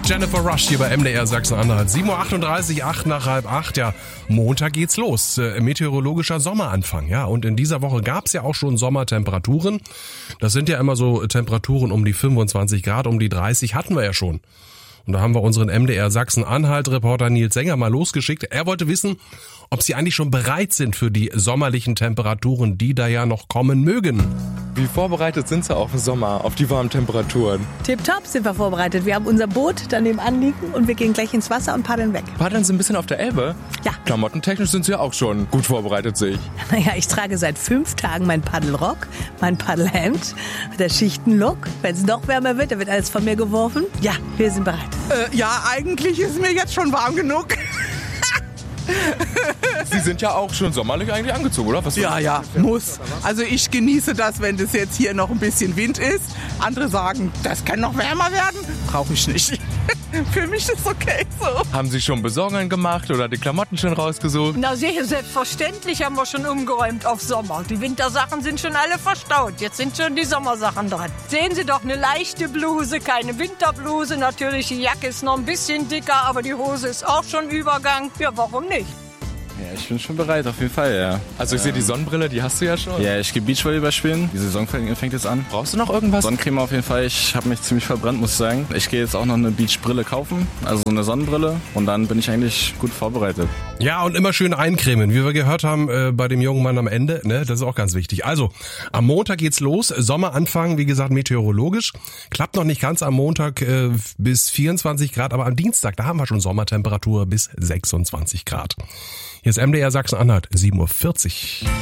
Jennifer Rush hier bei MDR Sachsen-Anhalt. 7.38 Uhr, 8 nach halb 8. Ja, Montag geht's los. Meteorologischer Sommeranfang. Ja, und in dieser Woche gab's ja auch schon Sommertemperaturen. Das sind ja immer so Temperaturen um die 25 Grad, um die 30 hatten wir ja schon. Und da haben wir unseren MDR Sachsen-Anhalt-Reporter Nils Sänger mal losgeschickt. Er wollte wissen, ob sie eigentlich schon bereit sind für die sommerlichen Temperaturen, die da ja noch kommen mögen. Wie vorbereitet sind Sie auf den Sommer, auf die warmen Temperaturen? Tipptopp sind wir vorbereitet. Wir haben unser Boot daneben anliegen und wir gehen gleich ins Wasser und paddeln weg. Paddeln Sie ein bisschen auf der Elbe? Ja. Klamottentechnisch sind Sie ja auch schon gut vorbereitet, sehe ich. Naja, ich trage seit 5 Tagen meinen Paddelrock, mein Paddelhemd, der Schichtenlook. Wenn es noch wärmer wird, dann wird alles von mir geworfen. Ja, wir sind bereit. Ja, eigentlich ist mir jetzt schon warm genug. Sie sind ja auch schon sommerlich eigentlich angezogen, oder? Was Ja, muss. Also ich genieße das, wenn das jetzt hier noch ein bisschen Wind ist. Andere sagen, das kann noch wärmer werden. Brauche ich nicht. Für mich ist okay so. Haben Sie schon Besorgungen gemacht oder die Klamotten schon rausgesucht? Na sehr selbstverständlich haben wir schon umgeräumt auf Sommer. Die Wintersachen sind schon alle verstaut. Jetzt sind schon die Sommersachen dran. Sehen Sie doch, eine leichte Bluse, keine Winterbluse. Natürlich, die Jacke ist noch ein bisschen dicker, aber die Hose ist auch schon Übergang. Ja, warum nicht? Ja, ich bin schon bereit, auf jeden Fall, ja. Also ich sehe die Sonnenbrille, die hast du ja schon. Ja, ich gehe Beachvolleyball spielen. Die Saison fängt jetzt an. Brauchst du noch irgendwas? Sonnencreme auf jeden Fall. Ich habe mich ziemlich verbrannt, muss ich sagen. Ich gehe jetzt auch noch eine Beachbrille kaufen, also eine Sonnenbrille. Und dann bin ich eigentlich gut vorbereitet. Ja, und immer schön eincremen, wie wir gehört haben bei dem jungen Mann am Ende. Ne, das ist auch ganz wichtig. Also, am Montag geht's los. Sommeranfang, wie gesagt, meteorologisch. Klappt noch nicht ganz am Montag bis 24 Grad, aber am Dienstag, da haben wir schon Sommertemperatur bis 26 Grad. Hier ist MDR Sachsen-Anhalt, 7.40 Uhr.